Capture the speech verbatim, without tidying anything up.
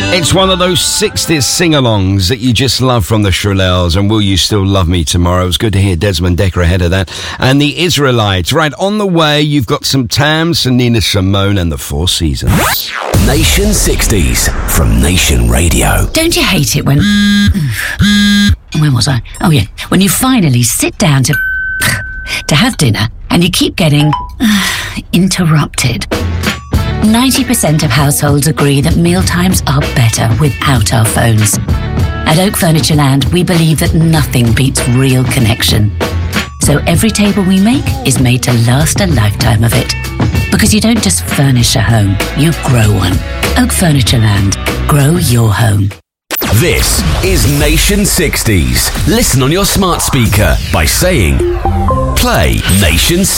It's one of those sixties sing-alongs that you just love from the Shirelles, and Will You Still Love Me Tomorrow? It was good to hear Desmond Dekker ahead of that. And the Israelites. Right, on the way, you've got some Tams, some Nina Simone, and the Four Seasons. Nation sixties from Nation Radio. Don't you hate it when... Where was I? Oh, yeah. When you finally sit down to... to have dinner, and you keep getting... interrupted. ninety percent of households agree that mealtimes are better without our phones. At Oak Furniture Land, we believe that nothing beats real connection. So every table we make is made to last a lifetime of it. Because you don't just furnish a home, you grow one. Oak Furniture Land. Grow your home. This is Nation sixties. Listen on your smart speaker by saying, play Nation sixties.